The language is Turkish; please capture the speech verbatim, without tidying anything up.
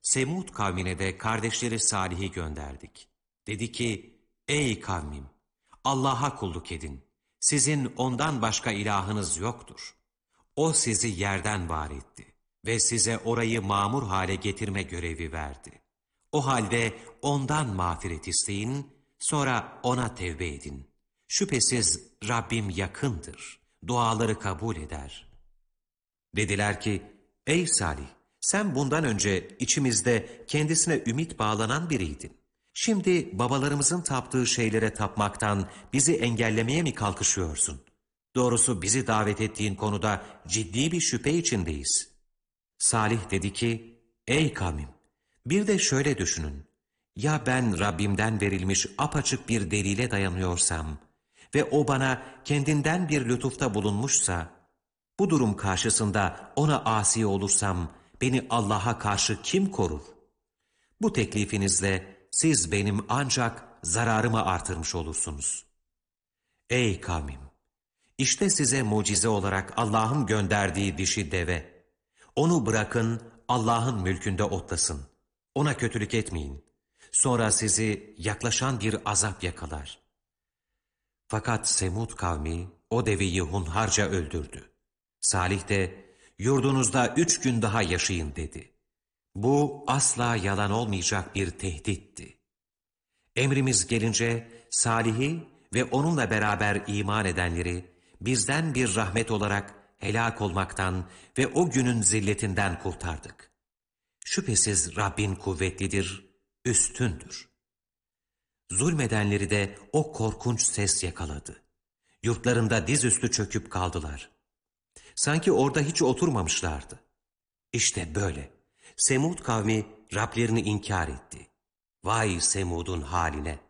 Semud kavmine de kardeşleri Salih'i gönderdik. Dedi ki, ey kavmim, Allah'a kulluk edin. Sizin ondan başka ilahınız yoktur. O sizi yerden var etti ve size orayı mamur hale getirme görevi verdi. O halde ondan mağfiret isteyin, sonra ona tevbe edin. Şüphesiz Rabbim yakındır, duaları kabul eder. Dediler ki, ey Salih, sen bundan önce içimizde kendisine ümit bağlanan biriydin. Şimdi babalarımızın taptığı şeylere tapmaktan bizi engellemeye mi kalkışıyorsun? Doğrusu bizi davet ettiğin konuda ciddi bir şüphe içindeyiz. Salih dedi ki, ey kavmim, bir de şöyle düşünün. Ya ben Rabbimden verilmiş apaçık bir delile dayanıyorsam ve o bana kendinden bir lütufta bulunmuşsa, bu durum karşısında ona asi olursam beni Allah'a karşı kim korur? Bu teklifinizle siz benim ancak zararımı artırmış olursunuz. Ey kavmim! İşte size mucize olarak Allah'ın gönderdiği dişi deve. Onu bırakın Allah'ın mülkünde otlasın. Ona kötülük etmeyin. Sonra sizi yaklaşan bir azap yakalar. Fakat Semud kavmi o deveyi hunharca öldürdü. Salih de yurdunuzda üç gün daha yaşayın dedi. Bu asla yalan olmayacak bir tehditti. Emrimiz gelince Salih'i ve onunla beraber iman edenleri bizden bir rahmet olarak helak olmaktan ve o günün zilletinden kurtardık. Şüphesiz Rabbin kuvvetlidir, üstündür. Zulmedenleri de o korkunç ses yakaladı. Yurtlarında dizüstü çöküp kaldılar. Sanki orada hiç oturmamışlardı. İşte böyle. Semud kavmi Rablerini inkar etti. Vay Semud'un haline!